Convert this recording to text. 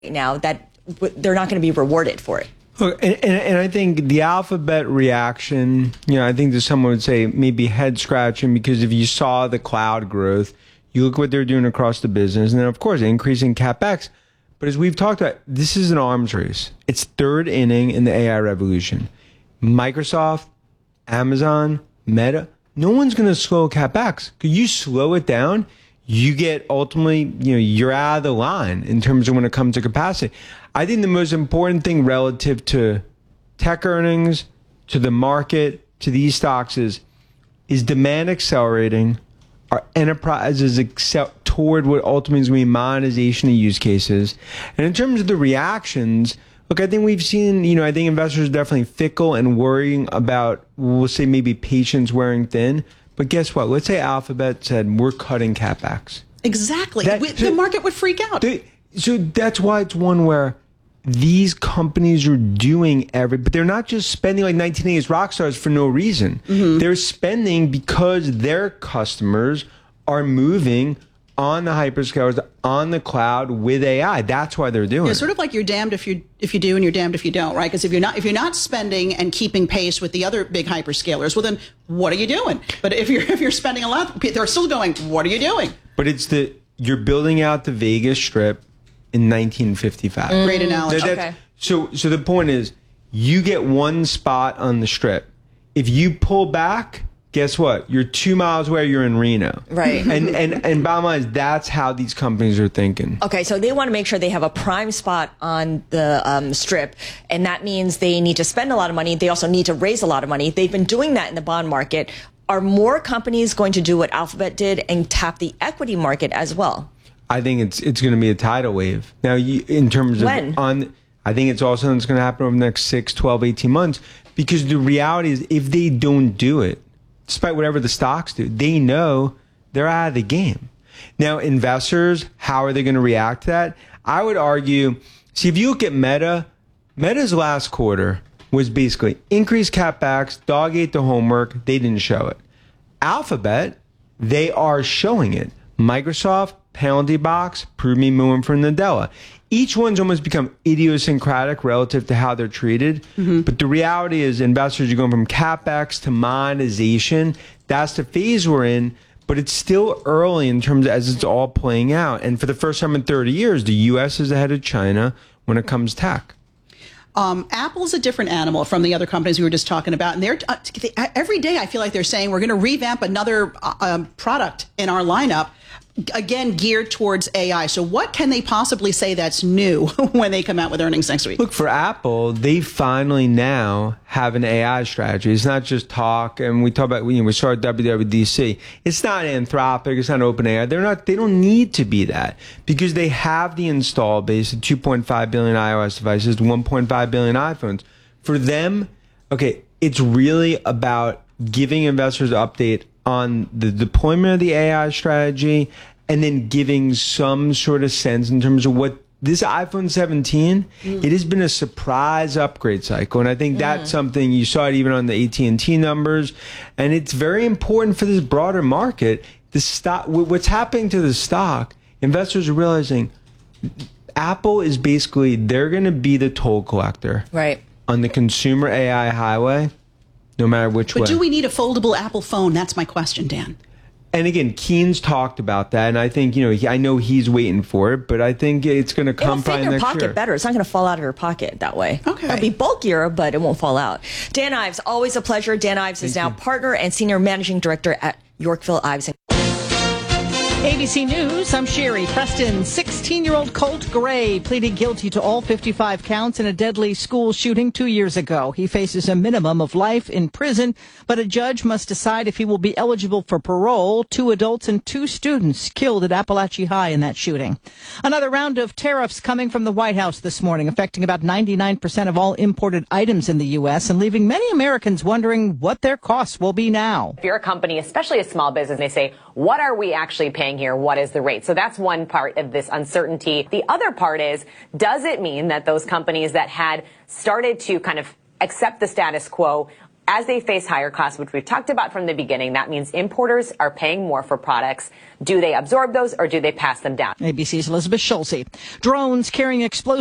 now that they're not going to be rewarded for it. Look, and I think the Alphabet reaction, I think that someone would say maybe head scratching, because if you saw the cloud growth, you look what they're doing across the business, and then of course increasing CapEx. But as we've talked about, this is an arms race. It's third inning in the AI revolution. Microsoft, Amazon, Meta, no one's going to slow CapEx. Could you slow it down? You get ultimately, you're out of the line in terms of when it comes to capacity. I think the most important thing relative to tech earnings, to the market, to these stocks is demand accelerating. Our enterprises toward what ultimately is going to be monetization of use cases. And in terms of the reactions, look, I think we've seen, I think investors are definitely fickle and worrying about, we'll say maybe patience wearing thin. But guess what? Let's say Alphabet said, we're cutting CapEx. Exactly. The market would freak out. So that's why it's one where these companies are doing but they're not just spending like 1980s rock stars for no reason. Mm-hmm. They're spending because their customers are moving on the hyperscalers, on the cloud with AI. That's why they're doing it. Sort of like you're damned if you do and you're damned if you don't, right? Because if you're not spending and keeping pace with the other big hyperscalers, well then what are you doing? But if you're spending a lot, they're still going, what are you doing? But you're building out the Vegas Strip in 1955. Great analogy. Okay. So the point is, you get one spot on the Strip. If you pull back, guess what? You're 2 miles away, you're in Reno. Right. And bottom line is, that's how these companies are thinking. Okay, so they want to make sure they have a prime spot on the Strip, and that means they need to spend a lot of money. They also need to raise a lot of money. They've been doing that in the bond market. Are more companies going to do what Alphabet did and tap the equity market as well? I think it's going to be a tidal wave. Now, in terms of I think it's also going to happen over the next 6, 12, 18 months, because the reality is, if they don't do it, despite whatever the stocks do, they know they're out of the game. Now, investors, how are they going to react to that? I would argue, see, if you look at Meta's last quarter was basically increased CapEx, dog ate the homework, they didn't show it. Alphabet, they are showing it. Microsoft, penalty box, prove me moving from Nadella. Each one's almost become idiosyncratic relative to how they're treated. Mm-hmm. But the reality is, investors are going from CapEx to monetization. That's the phase we're in. But it's still early in terms of as it's all playing out. And for the first time in 30 years, the U.S. is ahead of China when it comes to tech. Apple is a different animal from the other companies we were just talking about. And every day I feel like they're saying we're going to revamp another product in our lineup, again, geared towards AI. So what can they possibly say that's new when they come out with earnings next week? Look, for Apple, they finally now have an AI strategy. It's not just talk. And we talk about, we saw at WWDC. It's not Anthropic. It's not OpenAI. They don't need to be that, because they have the install base of 2.5 billion iOS devices, 1.5 billion iPhones. For them, okay, it's really about giving investors an update on the deployment of the AI strategy, and then giving some sort of sense in terms of what this iPhone 17, it has been a surprise upgrade cycle. And I think that's something you saw it even on the AT&T numbers. And it's very important for this broader market. The stock, what's happening to the stock, investors are realizing Apple is basically, they're going to be the toll collector on the consumer AI highway. No matter which way. But do we need a foldable Apple phone? That's my question, Dan. And again, Keen's talked about that, and I think, I know he's waiting for it, but I think it's going to come probably next year. It'll fit in your pocket better. It's not going to fall out of your pocket that way. Okay. It'll be bulkier, but it won't fall out. Dan Ives, always a pleasure. Dan Ives is now partner and senior managing director at Yorkville Ives. ABC News, I'm Sherry Preston. 16-year-old Colt Gray pleaded guilty to all 55 counts in a deadly school shooting 2 years ago. He faces a minimum of life in prison, but a judge must decide if he will be eligible for parole. 2 adults and 2 students killed at Appalachia High in that shooting. Another round of tariffs coming from the White House this morning, affecting about 99% of all imported items in the U.S. and leaving many Americans wondering what their costs will be now. If you're a company, especially a small business, they say, what are we actually paying here? What is the rate? So that's one part of this uncertainty. The other part is, does it mean that those companies that had started to kind of accept the status quo as they face higher costs, which we've talked about from the beginning, that means importers are paying more for products. Do they absorb those or do they pass them down? ABC's Elizabeth Schulze. Drones carrying explosives